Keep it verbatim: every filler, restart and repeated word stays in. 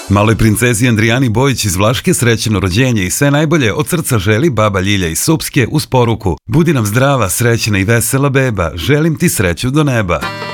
Maloj princezi Andrijani Bojić iz Vlaške srećno rođenje i sve najbolje od srca želi baba Ljilja iz Supske uz poruku: budi nam zdrava, srećna i vesela beba, želim ti sreću do neba.